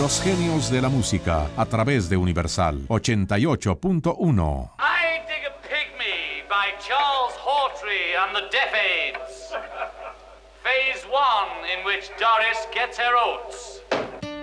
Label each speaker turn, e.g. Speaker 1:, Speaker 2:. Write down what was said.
Speaker 1: Los genios de la música a través de Universal 88.1.
Speaker 2: I Dig a Pygmy by Charles Hawtrey and the Deaf Aids. Phase 1, in which Doris gets her oats.